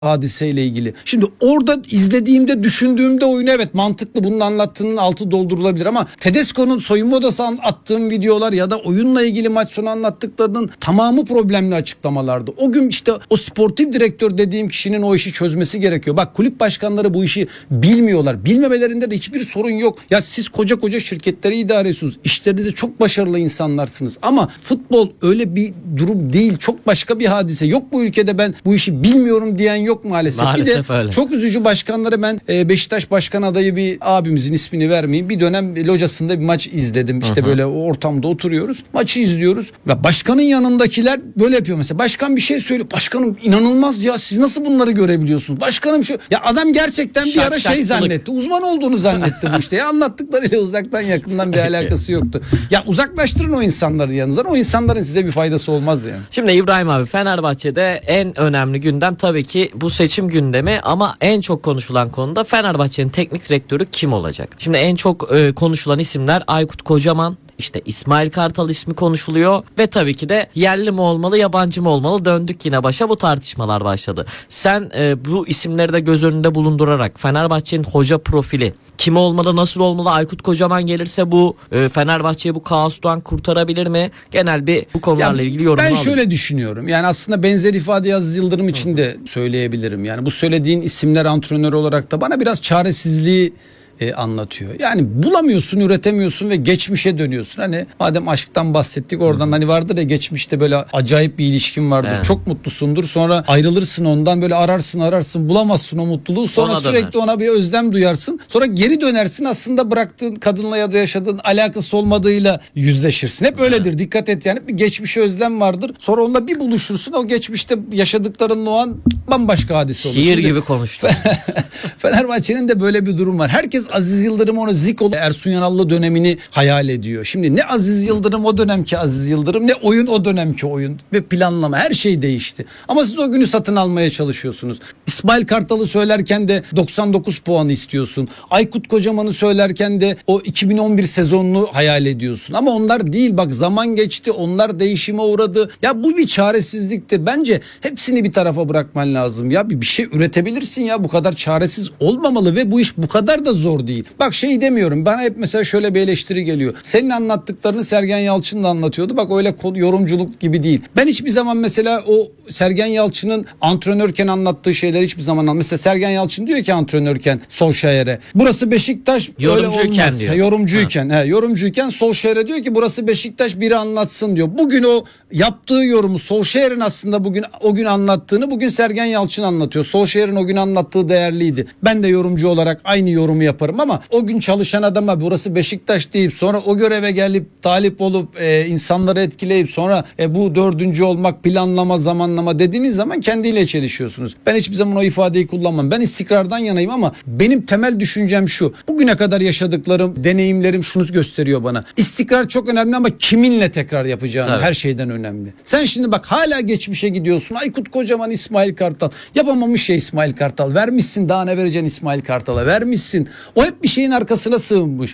hadiseyle ilgili. Şimdi orada izlediğimde, düşündüğümde oyunu evet mantıklı, bunun anlattığının altı doldurulabilir ama Tedesco'nun soyunma odası attığım videolar ya da oyunla ilgili maç sonu anlattıklarının tamamı problemli açıklamalardı. O gün işte o sportif direktör dediğim kişinin o işi çözmesi gerekiyor. Bak, kulüp başkanları bu işi bilmiyorlar. Bilmemelerinde de hiçbir sorun yok. Ya siz koca koca şirketleri idare ediyorsunuz. İşlerinizde çok başarılı insanlarsınız ama futbol öyle bir durum değil. Çok başka bir hadise. Yok bu ülkede ben bu işi bilmiyorum diyen yok maalesef. Maalesef bir de öyle. Çok üzücü başkanları, ben Beşiktaş başkan adayı bir abimizin ismini vermeyeyim. Bir dönem locasında bir maç izledim. İşte böyle ortamda oturuyoruz. Maçı izliyoruz. Ve başkanın yanındakiler böyle yapıyor mesela. Başkan bir şey söylüyor. Başkanım inanılmaz ya, siz nasıl bunları görebiliyorsunuz? Başkanım şu. Ya adam gerçekten bir ara şey zannetti. Uzman olduğunu zannetti bu işte. Ya anlattıklarıyla uzaktan yakından bir alakası yoktu. Ya uzaklaştırın o insanları yanınızdan. O insanların size bir faydası olmaz yani. Şimdi İbrahim abi, Fenerbahçe'de en önemli gündem tabii ki bu seçim gündemi ama en çok konuşulan konuda Fenerbahçe'nin teknik direktörü kim olacak? Şimdi en çok konuşulan isimler Aykut Kocaman, İşte İsmail Kartal ismi konuşuluyor ve tabii ki de yerli mi olmalı, yabancı mı olmalı, döndük yine başa, bu tartışmalar başladı. Sen bu isimleri de göz önünde bulundurarak Fenerbahçe'nin hoca profili kim olmalı, nasıl olmalı? Aykut Kocaman gelirse bu Fenerbahçe'yi bu kaostan kurtarabilir mi? Genel bir bu konularla ilgili yorumunu Ben alayım. şöyle düşünüyorum. Yani aslında benzer ifadeyi Aziz Yıldırım için de söyleyebilirim. Yani bu söylediğin isimler antrenör olarak da bana biraz çaresizliği anlatıyor. Yani bulamıyorsun, üretemiyorsun ve geçmişe dönüyorsun. Hani madem aşktan bahsettik, oradan hani vardır ya, geçmişte böyle acayip bir ilişkin vardır. Evet. Çok mutlusundur. Sonra ayrılırsın ondan, böyle ararsın bulamazsın o mutluluğu. Sonra Ona sürekli dönersin. ona bir özlem duyarsın. Sonra geri dönersin, aslında bıraktığın kadınla ya da yaşadığın alakası olmadığıyla yüzleşirsin. Hep öyledir. Dikkat et yani. Bir geçmişe özlem vardır. Sonra onunla bir buluşursun. O geçmişte yaşadıklarının o an bambaşka hadise olur. Şiir Şimdi gibi konuştun. Fenerbahçe'nin de böyle bir durum var. Herkes Aziz Yıldırım, onu Zico, Ersun Yanallı dönemini hayal ediyor. Şimdi ne Aziz Yıldırım o dönemki Aziz Yıldırım, ne oyun o dönemki oyun ve planlama, her şey değişti. Ama siz o günü satın almaya çalışıyorsunuz. İsmail Kartal'ı söylerken de 99 puanı istiyorsun. Aykut Kocaman'ı söylerken de o 2011 sezonunu hayal ediyorsun. Ama onlar değil, bak zaman geçti, onlar değişime uğradı. Ya bu bir çaresizliktir. Bence hepsini bir tarafa bırakman lazım. Ya bir şey üretebilirsin ya, bu kadar çaresiz olmamalı ve bu iş bu kadar da zor değil. Bak şey demiyorum, bana hep mesela şöyle bir eleştiri geliyor. Senin anlattıklarını Sergen Yalçın da anlatıyordu. Bak öyle yorumculuk gibi değil. Ben hiçbir zaman mesela o Sergen Yalçın'ın antrenörken anlattığı şeyleri hiçbir zaman anlatmıyorum. Mesela Sergen Yalçın diyor ki antrenörken Solskjaer'e, burası Beşiktaş öyle olmaz. diyor. Yorumcuyken Solskjaer'e diyor ki burası Beşiktaş, biri anlatsın diyor. Bugün o yaptığı yorumu, Solskjaer'in aslında o gün anlattığını bugün Sergen Yalçın anlatıyor. Solskjaer'in o gün anlattığı değerliydi. Ben de yorumcu olarak aynı yorumu yaparım ama o gün çalışan adama burası Beşiktaş deyip sonra o göreve gelip talip olup insanları etkileyip sonra bu dördüncü olmak, planlama, zamanlama dediğiniz zaman kendiyle çelişiyorsunuz. Ben hiçbir zaman o ifadeyi kullanmam. Ben istikrardan yanayım ama benim temel düşüncem şu. Bugüne kadar yaşadıklarım, deneyimlerim şunu gösteriyor bana. İstikrar çok önemli ama kiminle tekrar yapacağın her şeyden önemli. Sen şimdi bak hala geçmişe gidiyorsun. Aykut Kocaman, İsmail Kartal. Yapamamış ya İsmail Kartal. Vermişsin, daha ne vereceksin İsmail Kartal'a? Vermişsin. O hep bir şeyin arkasına sığınmış.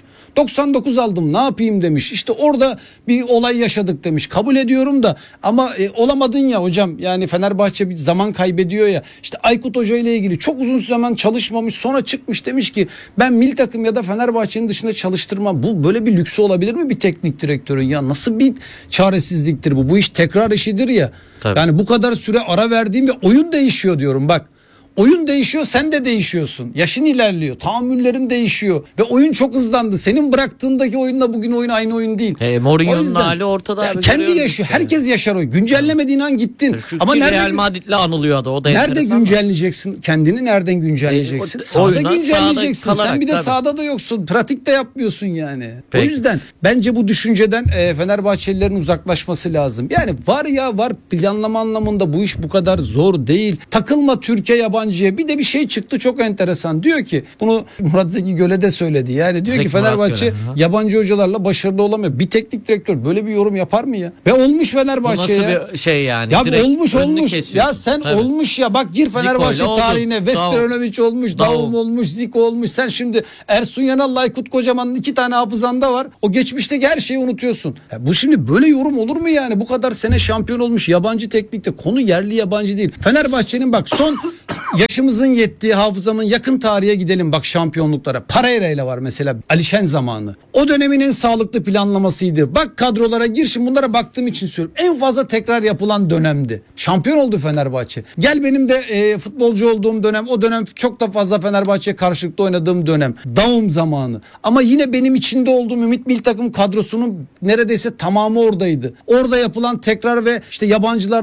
99 aldım, ne yapayım demiş. İşte orada bir olay yaşadık demiş. Kabul ediyorum da ama olamadın ya hocam. Yani Fenerbahçe bir zaman kaybediyor ya. İşte Aykut Hoca ile ilgili çok uzun zaman çalışmamış. Sonra çıkmış demiş ki ben milli takım ya da Fenerbahçe'nin dışında çalıştırmam. Bu böyle bir lüksü olabilir mi bir teknik direktörün ya? Nasıl bir çaresizliktir bu? Bu iş tekrar işidir ya. Tabii. Yani bu kadar süre ara verdiğim ve oyun değişiyor diyorum bak. Oyun değişiyor, sen de değişiyorsun. Yaşın ilerliyor, tahammüllerin değişiyor ve oyun çok hızlandı. Senin bıraktığındaki oyunla bugün oyun aynı oyun değil. Mourinho'nun hali ortada. Ya kendi yaşıyor. Herkes yaşar o. Güncellemediğin an gittin. Ama Real Madrid'le anılıyordu. O da nerede güncelleyeceksin? Kendini nereden güncelleyeceksin? Sahada güncelleyeceksin. Sen bir de sahada da yoksun. Pratik de yapmıyorsun yani. Peki. O yüzden bence bu düşünceden Fenerbahçelilerin uzaklaşması lazım. Yani var planlama anlamında bu iş bu kadar zor değil. Takılma Türkiye yabancıya. Bir de bir şey çıktı çok enteresan. Diyor ki bunu Murat Zeki Göle de söyledi. Yani diyor ki Fenerbahçe yabancı hocalarla başarılı olamıyor. Bir teknik direktör böyle bir yorum yapar mı ya? Ve olmuş Fenerbahçe'ye. Bu nasıl bir şey yani? Ya direkt olmuş. Ya sen olmuş ya. Bak gir Fenerbahçe tarihine. Vesteranovic olmuş, Daum olmuş, Zico olmuş. Sen şimdi Ersun Yanal'la Aykut Kocaman'ın 2 tane hafızanda var. O geçmişteki her şeyi unutuyorsun. Ya bu şimdi böyle yorum olur mu yani? Bu kadar sene şampiyon olmuş yabancı teknikte. Konu yerli yabancı değil. Fenerbahçe'nin bak son Yaşımızın yettiği, hafızamın yakın tarihe gidelim bak şampiyonluklara. Pereira ile var mesela, Alişen zamanı. O dönemin en sağlıklı planlamasıydı. Bak kadrolara gir, şimdi bunlara baktığım için söylüyorum. En fazla tekrar yapılan dönemdi. Şampiyon oldu Fenerbahçe. Gel benim de futbolcu olduğum dönem, o dönem çok da fazla Fenerbahçe karşılıklı oynadığım dönem. Daum zamanı. Ama yine benim içinde olduğum Ümit Milli Takım kadrosunun neredeyse tamamı oradaydı. Orada yapılan tekrar ve işte yabancılar